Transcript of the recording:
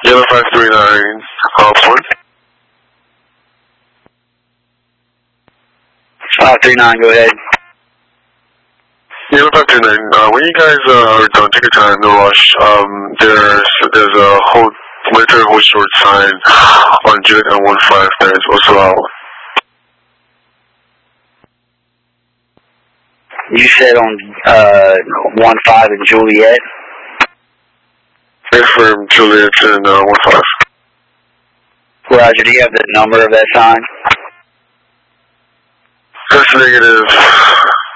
Yellow 539, Ford. 539, go ahead. Yellow 539, when you guys are done, take your time, no rush. There's a hold, military hold short sign on Juliet and 15 that is also out. You said on 15 in Juliet? Affirm Juliet and 15. Roger, do you have the number of that sign? That's negative.